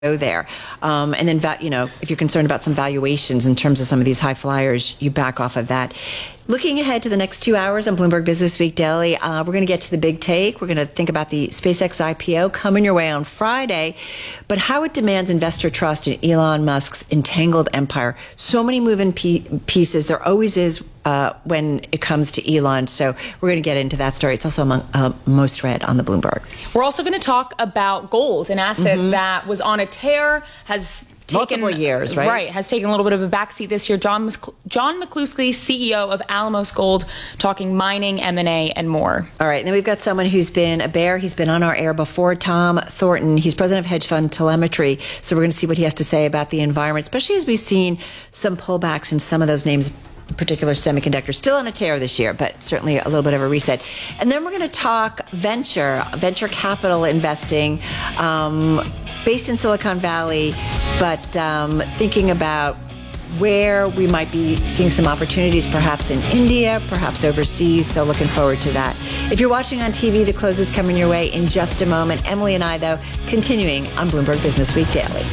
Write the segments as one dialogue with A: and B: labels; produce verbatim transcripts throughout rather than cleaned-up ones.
A: go there. Um, and then, va- you know, if you're concerned about some valuations in terms of some of these high flyers, you back off of that. Looking ahead to the next two hours on Bloomberg Business Week Daily, uh, we're going to get to the big take. We're going to think about the SpaceX I P O coming your way on Friday, but how it demands investor trust in Elon Musk's entangled empire. So many moving pe- pieces. There always is uh, when it comes to Elon. So we're going to get into that story. It's also among uh, most read on the Bloomberg.
B: We're also going to talk about gold, an asset mm-hmm. that was on a tear, has taken
A: multiple years, right?
B: Right, has taken a little bit of a backseat this year. John John McCluskey, C E O of Alamos Gold, talking mining, M and A, and more.
A: All right, and then we've got someone who's been a bear. He's been on our air before, Tom Thornton. He's president of hedge fund Telemetry. So we're going to see what he has to say about the environment, especially as we've seen some pullbacks in some of those names, in particular semiconductors, still on a tear this year, but certainly a little bit of a reset. And then we're going to talk venture, venture capital investing, um, based in Silicon Valley, but um, thinking about where we might be seeing some opportunities, perhaps in India, perhaps overseas. So looking forward to that. If you're watching on T V, the close is coming your way in just a moment. Emily and I, though, continuing on Bloomberg Business Week Daily.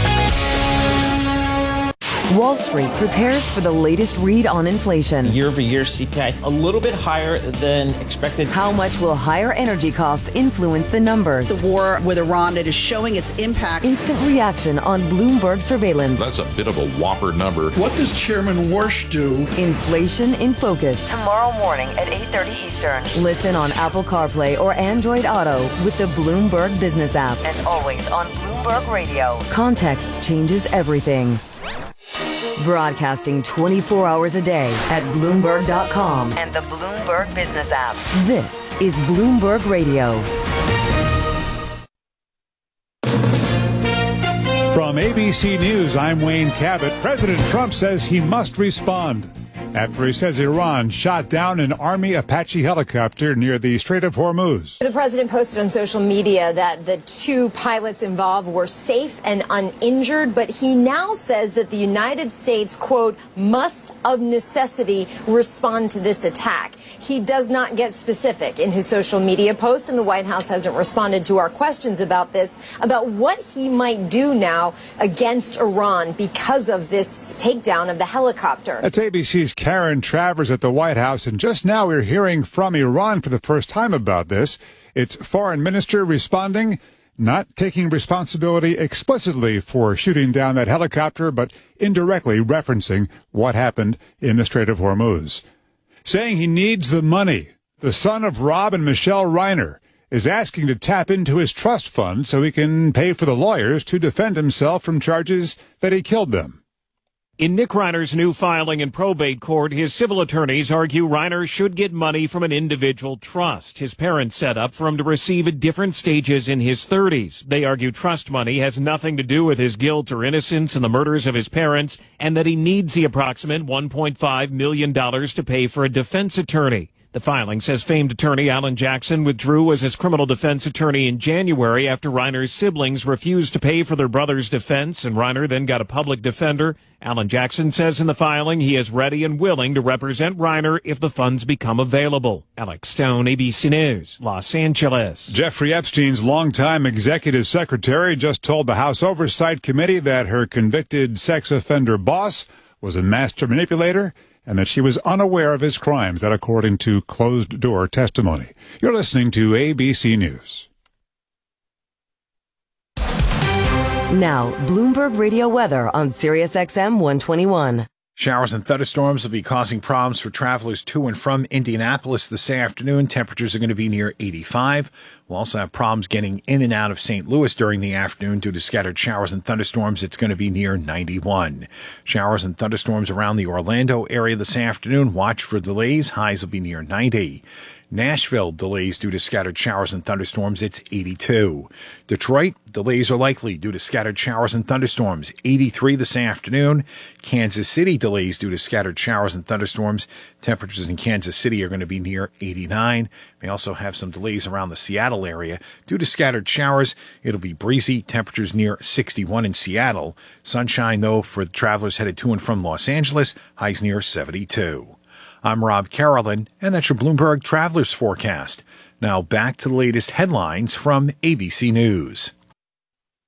C: Wall Street prepares for the latest read on inflation.
D: Year-over-year C P I a little bit higher than expected.
C: How much will higher energy costs influence the numbers?
E: The war with Iran, it is showing its impact.
C: Instant reaction on Bloomberg surveillance.
F: That's a bit of a whopper number.
G: What does Chairman Warsh do?
C: Inflation in Focus. Tomorrow morning at eight thirty Eastern. Listen on Apple CarPlay or Android Auto with the Bloomberg Business app. And always on Bloomberg Radio. Context changes everything. Broadcasting twenty-four hours a day at Bloomberg dot com and the Bloomberg Business app. This is Bloomberg Radio.
H: From A B C News, I'm Wayne Cabot. President Trump says he must respond after he says Iran shot down an Army Apache helicopter near the Strait of Hormuz.
I: The president posted on social media that the two pilots involved were safe and uninjured, but he now says that the United States, quote, must of necessity respond to this attack. He does not get specific in his social media post, and the White House hasn't responded to our questions about this, about what he might do now against Iran because of this takedown of the helicopter.
H: That's A B C's Karen Travers at the White House, and just now we're hearing from Iran for the first time about this. Its foreign minister responding, not taking responsibility explicitly for shooting down that helicopter, but indirectly referencing what happened in the Strait of Hormuz. Saying he needs the money. The son of Rob and Michelle Reiner is asking to tap into his trust fund so he can pay for the lawyers to defend himself from charges that he killed them.
J: In Nick Reiner's new filing in probate court, his civil attorneys argue Reiner should get money from an individual trust his parents set up for him to receive at different stages in his thirties. They argue trust money has nothing to do with his guilt or innocence in the murders of his parents, and that he needs the approximate one point five million dollars to pay for a defense attorney. The filing says famed attorney Alan Jackson withdrew as his criminal defense attorney in January after Reiner's siblings refused to pay for their brother's defense, and Reiner then got a public defender. Alan Jackson says in the filing he is ready and willing to represent Reiner if the funds become available. Alex Stone, A B C News, Los Angeles.
H: Jeffrey Epstein's longtime executive secretary just told the House Oversight Committee that her convicted sex offender boss was a master manipulator and that she was unaware of his crimes, that according to closed-door testimony. You're listening to A B C News.
C: Now, Bloomberg Radio weather on Sirius X M one twenty-one.
K: Showers and thunderstorms will be causing problems for travelers to and from Indianapolis this afternoon. Temperatures are going to be near eighty-five. We'll also have problems getting in and out of Saint Louis during the afternoon due to scattered showers and thunderstorms. It's going to be near ninety-one. Showers and thunderstorms around the Orlando area this afternoon. Watch for delays. Highs will be near ninety. Nashville, delays due to scattered showers and thunderstorms. It's eighty-two. Detroit, delays are likely due to scattered showers and thunderstorms. eighty-three this afternoon. Kansas City, delays due to scattered showers and thunderstorms. Temperatures in Kansas City are going to be near eighty-nine. May also have some delays around the Seattle area due to scattered showers. It'll be breezy. Temperatures near sixty-one in Seattle. Sunshine, though, for the travelers headed to and from Los Angeles. Highs near seventy-two. I'm Rob Carolyn, and that's your Bloomberg Travelers Forecast. Now back to the latest headlines from A B C News.